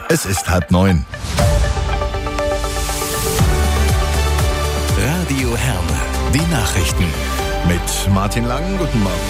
Es ist 8:30. Radio Herne, die Nachrichten. Mit Martin Lang, guten Morgen.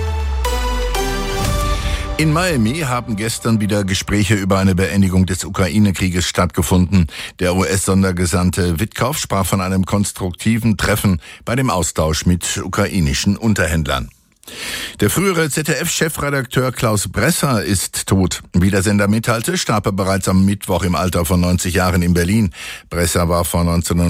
In Miami haben gestern wieder Gespräche über eine Beendigung des Ukraine-Krieges stattgefunden. Der US-Sondergesandte Witkow sprach von einem konstruktiven Treffen bei dem Austausch mit ukrainischen Unterhändlern. Der frühere ZDF-Chefredakteur Klaus Bresser ist tot. Wie der Sender mitteilte, starb er bereits am Mittwoch im Alter von 90 Jahren in Berlin. Bresser war von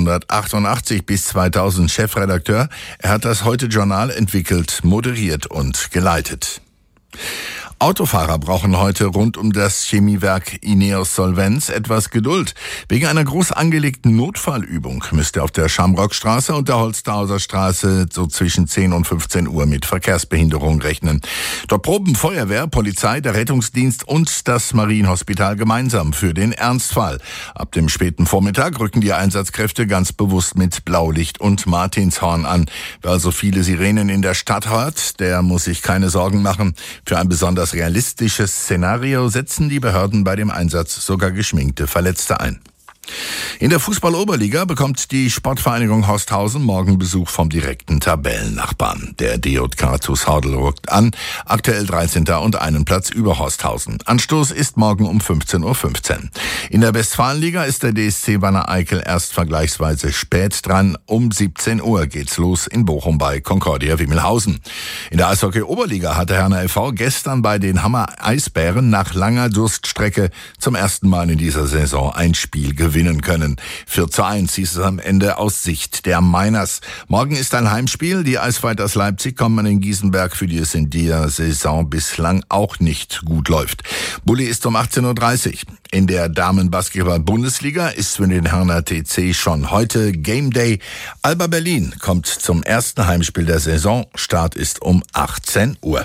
1988 bis 2000 Chefredakteur. Er hat das Heute-Journal entwickelt, moderiert und geleitet. Autofahrer brauchen heute rund um das Chemiewerk Ineos Solvenz etwas Geduld. Wegen einer groß angelegten Notfallübung müsste auf der Schamrockstraße und der Holsterhauser Straße so zwischen 10 und 15 Uhr mit Verkehrsbehinderung rechnen. Dort proben Feuerwehr, Polizei, der Rettungsdienst und das Marienhospital gemeinsam für den Ernstfall. Ab dem späten Vormittag rücken die Einsatzkräfte ganz bewusst mit Blaulicht und Martinshorn an. Wer also viele Sirenen in der Stadt hört, der muss sich keine Sorgen machen. Für ein besonders realistisches Szenario setzen die Behörden bei dem Einsatz sogar geschminkte Verletzte ein. In der Fußball-Oberliga bekommt die Sportvereinigung Horsthausen morgen Besuch vom direkten Tabellennachbarn. Der DJK TuS Hordel rückt an, aktuell 13. und einen Platz über Horsthausen. Anstoß ist morgen um 15:15 Uhr. In der Westfalenliga ist der DSC Wanne-Eickel erst vergleichsweise spät dran. Um 17 Uhr geht's los in Bochum bei Concordia Wimmelhausen. In der Eishockey-Oberliga hatte Herner e.V. gestern bei den Hammer Eisbären nach langer Durststrecke zum ersten Mal in dieser Saison ein Spiel gewinnen können. 4:1 hieß es am Ende aus Sicht der Miners. Morgen ist ein Heimspiel. Die Eisfighters Leipzig kommen in Gießenberg, für die es in dieser Saison bislang auch nicht gut läuft. Bulli ist um 18:30 Uhr. In der Damen-Basketball-Bundesliga ist für den Herner TC schon heute Game Day. Alba Berlin kommt zum ersten Heimspiel der Saison. Start ist um 18 Uhr.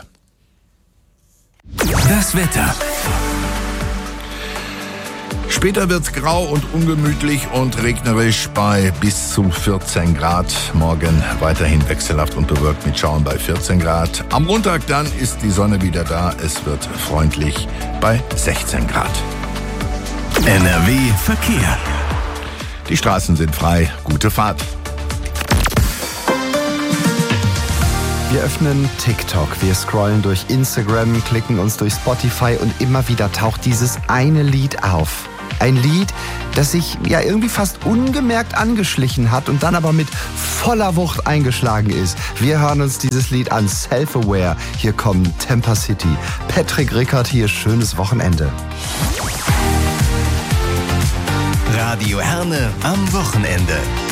Das Wetter. Später wird's grau und ungemütlich und regnerisch bei bis zu 14 Grad. Morgen weiterhin wechselhaft und bewölkt mit Schauern bei 14 Grad. Am Montag dann ist die Sonne wieder da. Es wird freundlich bei 16 Grad. NRW Verkehr. Die Straßen sind frei. Gute Fahrt. Wir öffnen TikTok, wir scrollen durch Instagram, klicken uns durch Spotify und immer wieder taucht dieses eine Lied auf. Ein Lied, das sich ja irgendwie fast ungemerkt angeschlichen hat und dann aber mit voller Wucht eingeschlagen ist. Wir hören uns dieses Lied an, Self-Aware. Hier kommen Temper City. Patrick Rickert hier, schönes Wochenende. Radio Herne am Wochenende.